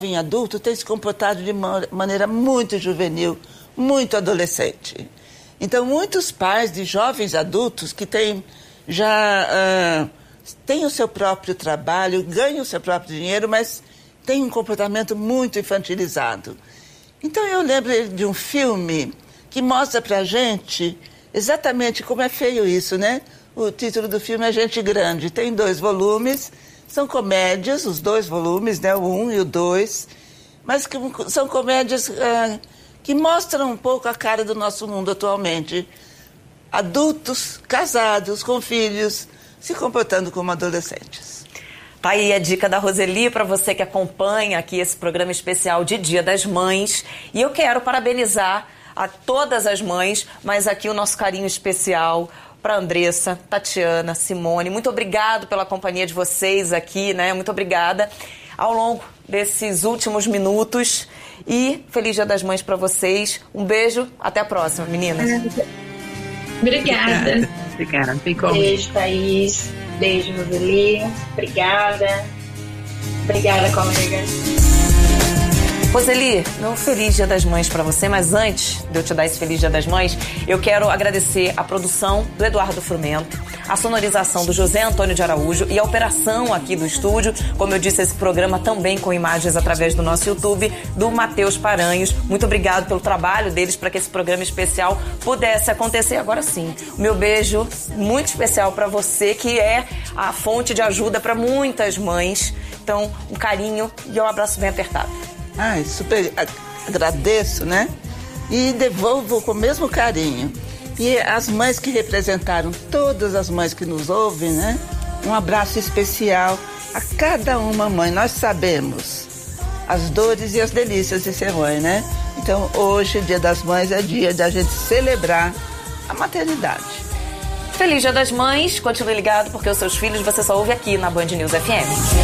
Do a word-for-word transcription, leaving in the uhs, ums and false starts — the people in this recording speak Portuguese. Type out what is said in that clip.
jovem adulto tem se comportado de maneira muito juvenil, muito adolescente. Então, muitos pais de jovens adultos que têm já uh, têm o seu próprio trabalho, ganham o seu próprio dinheiro, mas têm um comportamento muito infantilizado. Então, eu lembro de um filme que mostra pra gente exatamente como é feio isso, né? O título do filme é Gente Grande. Tem dois volumes, são comédias, os dois volumes, né? O um e o dois, mas que são comédias uh, que mostram um pouco a cara do nosso mundo atualmente. Adultos, casados, com filhos, se comportando como adolescentes. Tá aí a dica da Roseli para você que acompanha aqui esse programa especial de Dia das Mães. E eu quero parabenizar a todas as mães, mas aqui o nosso carinho especial para Andressa, Tatiana, Simone. Muito obrigado pela companhia de vocês aqui, né? Muito obrigada ao longo desses últimos minutos. E feliz Dia das Mães para vocês. Um beijo, até a próxima, meninas. Obrigada. Obrigada. Beijo, Thaís. Beijo, Roseli. Obrigada. Obrigada, colega. Roseli, meu feliz Dia das Mães para você, mas antes de eu te dar esse feliz Dia das Mães, eu quero agradecer a produção do Eduardo Frumento, a sonorização do José Antônio de Araújo e a operação aqui do estúdio, como eu disse, esse programa também com imagens através do nosso YouTube, do Matheus Paranhos. Muito obrigado pelo trabalho deles para que esse programa especial pudesse acontecer. Agora sim, o meu beijo muito especial para você, que é a fonte de ajuda para muitas mães. Então, um carinho e um abraço bem apertado. Ai, super agradeço, né? E devolvo com o mesmo carinho. E as mães que representaram, todas as mães que nos ouvem, né? Um abraço especial a cada uma mãe. Nós sabemos as dores e as delícias de ser mãe, né? Então, hoje, Dia das Mães, é dia de a gente celebrar a maternidade. Feliz Dia das Mães. Continue ligado, porque os seus filhos você só ouve aqui na Band News F M.